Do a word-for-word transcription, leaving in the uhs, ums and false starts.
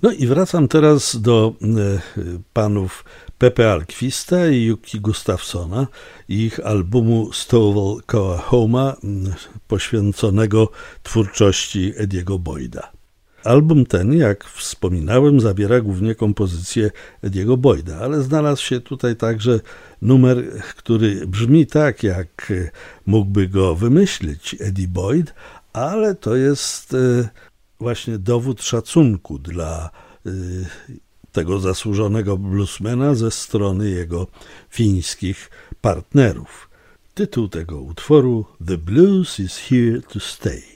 No i wracam teraz do e, panów Pepe Alquista i Yuki Gustafsona i ich albumu Stowell Coahoma poświęconego twórczości Ediego Boyda. Album ten, jak wspominałem, zawiera głównie kompozycje Ediego Boyda, ale znalazł się tutaj także numer, który brzmi tak, jak mógłby go wymyślić Eddie Boyd, ale to jest właśnie dowód szacunku dla tego zasłużonego bluesmana ze strony jego fińskich partnerów. Tytuł tego utworu: The Blues is Here to Stay.